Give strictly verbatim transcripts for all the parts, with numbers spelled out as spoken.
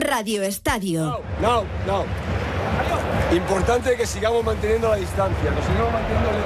Radio Estadio. No, no, no. Importante que sigamos manteniendo la distancia, que sigamos manteniendo el...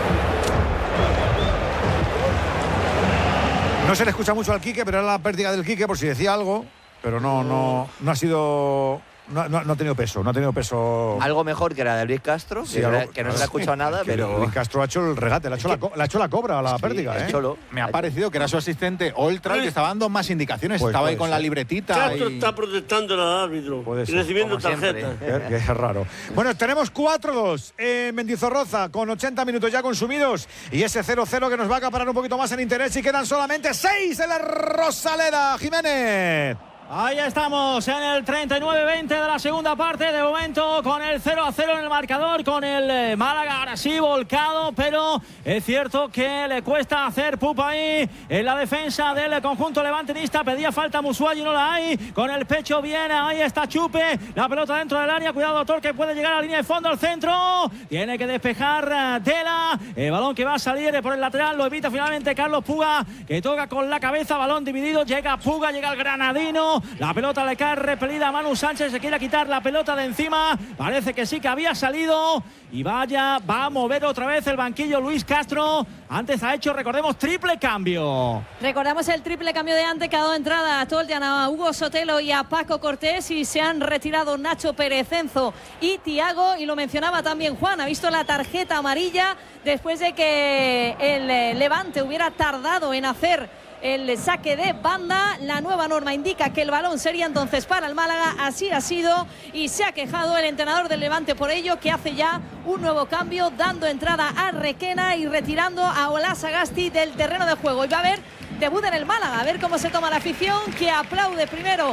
No se le escucha mucho al Quique, pero era la pérdida del Quique por si decía algo, pero no, no, no ha sido... No, no, no ha tenido peso, no ha tenido peso. Algo mejor que la de Luis Castro, sí, que, algo, que no se le ha escuchado nada, pero... Luis Castro ha hecho el regate, le ha hecho, la, co- le ha, hecho la cobra a la sí, pérdida, ¿eh? Cholo. Me ha parecido que era su asistente Oltra el que estaba dando más indicaciones, Pues estaba ahí con ser. la libretita. Castro y... está protestando al árbitro Puede y ser, recibiendo como siempre. tarjetas. Que es raro. Bueno, tenemos cuatro dos en Mendizorroza con ochenta minutos ya consumidos y ese cero cero que nos va a acaparar un poquito más en interés y quedan solamente seis en la Rosaleda. Jiménez. Ahí estamos en el treinta y nueve veinte de la segunda parte, de momento con el cero a cero en el marcador, con el eh, Málaga ahora sí volcado, pero es cierto que le cuesta hacer pupa ahí en la defensa del conjunto levantinista. Pedía falta Musuay y no la hay, con el pecho viene, ahí está Chupe, la pelota dentro del área, cuidado autor que puede llegar a la línea de fondo al centro, tiene que despejar Dela, el balón que va a salir por el lateral, lo evita finalmente Carlos Puga, que toca con la cabeza, balón dividido, llega Puga, llega el granadino. La pelota le cae repelida a Manu Sánchez, se quiere quitar la pelota de encima, parece que sí que había salido y vaya, va a mover otra vez el banquillo Luis Castro. Antes ha hecho, recordemos, triple cambio. Recordamos el triple cambio de antes que ha dado entrada a Toljan, a Hugo Sotelo y a Paco Cortés, y se han retirado Nacho Pérez Enzo y Tiago, y lo mencionaba también Juan, ha visto la tarjeta amarilla después de que el Levante hubiera tardado en hacer el saque de banda. La nueva norma indica que el balón sería entonces para el Málaga, así ha sido y se ha quejado el entrenador del Levante por ello, que hace ya un nuevo cambio, dando entrada a Requena y retirando a Ola Sagasti del terreno de juego. Y va a haber debut en el Málaga, a ver cómo se toma la afición, que aplaude primero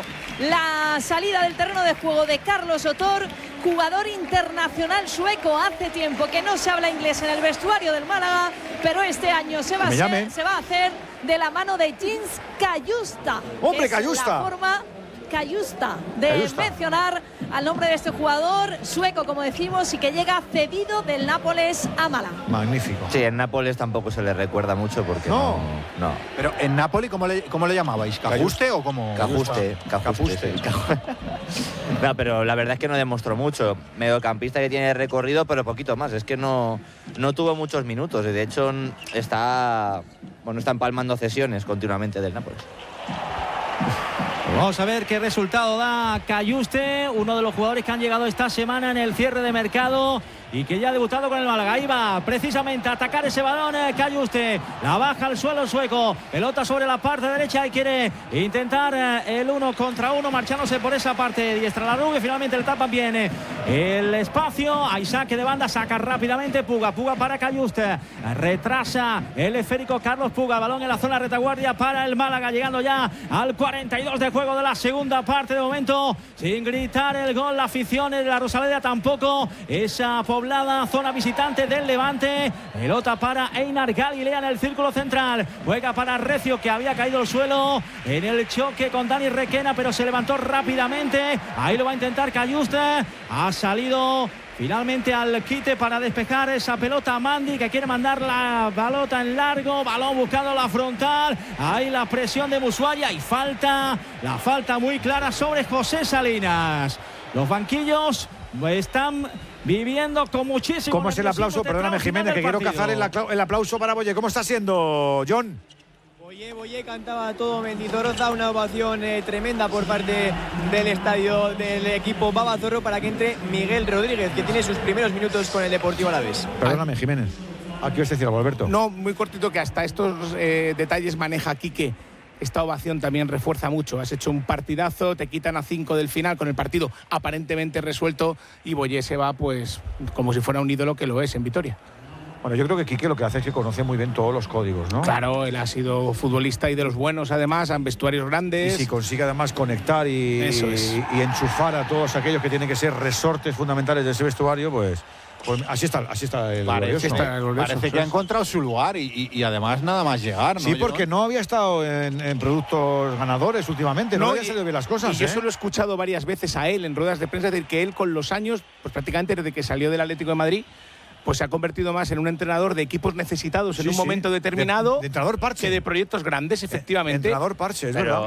la salida del terreno de juego de Carlos Otor, jugador internacional sueco. Hace tiempo que no se habla inglés en el vestuario del Málaga, pero este año se va, a, ser, se va a hacer de la mano de Jens Cayusta. ¡Hombre, es Cayusta! La forma Cayusta de Cayusta. mencionar al nombre de este jugador sueco, como decimos, y que llega cedido del Nápoles a Málaga. Magnífico. Sí, en Nápoles tampoco se le recuerda mucho porque no. No. no. Pero en Nápoli, ¿cómo le, cómo le llamabais? ¿Cajuste o cómo? Cajuste. Cajuste. Cajuste. No, pero la verdad es que no demostró mucho. Mediocampista que tiene recorrido, pero poquito más. Es que no, no tuvo muchos minutos. De hecho, está, bueno, está empalmando cesiones continuamente del Nápoles. Vamos a ver qué resultado da Cayuste, uno de los jugadores que han llegado esta semana en el cierre de mercado y que ya ha debutado con el Málaga. Ahí va precisamente a atacar ese balón eh, Cayuste, la baja al suelo sueco, pelota sobre la parte derecha y quiere intentar eh, el uno contra uno, marchándose por esa parte diestra la Rubia. Finalmente le tapan bien eh, el espacio, hay saque de banda, saca rápidamente Puga, Puga para Cayuste, retrasa el esférico Carlos Puga, balón en la zona retaguardia para el Málaga, llegando ya al cuarenta y dos de juego de la segunda parte. De momento sin gritar el gol la afición de la Rosaleda, tampoco esa poblada zona visitante del Levante. Pelota para Einar Galilea en el círculo central, juega para Recio, que había caído al suelo en el choque con Dani Requena, pero se levantó rápidamente. Ahí lo va a intentar Cayuste, ha salido finalmente al quite para despejar esa pelota a Mandi, que quiere mandar la pelota en largo, balón buscando la frontal, ahí la presión de Musuaya y falta, la falta muy clara sobre José Salinas. Los banquillos están viviendo con muchísimo. ¿Cómo es el aplauso? Perdóname, Jiménez, que quiero cazar el, el aplauso para Boye. ¿Cómo está siendo, John? Boye, Boye cantaba todo Mendizorroza, una ovación eh, tremenda por parte del estadio del equipo Babazorro para que entre Miguel Rodríguez, que tiene sus primeros minutos con el Deportivo Alavés. Perdóname, Jiménez. Aquí os decía algo, Alberto. No, muy cortito, que hasta estos eh, detalles maneja Quique. Esta ovación también refuerza mucho. Has hecho un partidazo, te quitan a cinco del final con el partido aparentemente resuelto y Boye se va pues como si fuera un ídolo, que lo es en Vitoria. Bueno, yo creo que Quique lo que hace es que conoce muy bien todos los códigos, ¿no? Claro, él ha sido futbolista y de los buenos, además, en vestuarios grandes. Y si consigue además conectar y, Eso es. y, y enchufar a todos aquellos que tienen que ser resortes fundamentales de ese vestuario, pues, pues así está, así está el Parece, glorioso, está, ¿no? parece que ha encontrado su lugar y, y, y además nada más llegar, ¿no? Sí, porque no había estado en, en productos ganadores últimamente, no, no habían salido bien las cosas. Y yo ¿eh? eso lo he escuchado varias veces a él en ruedas de prensa, decir que él con los años, pues prácticamente desde que salió del Atlético de Madrid, pues se ha convertido más en un entrenador de equipos necesitados en Sí, un sí. momento determinado, de, de entrenador parche, que de proyectos grandes, efectivamente. Entrenador parche, es Pero verdad.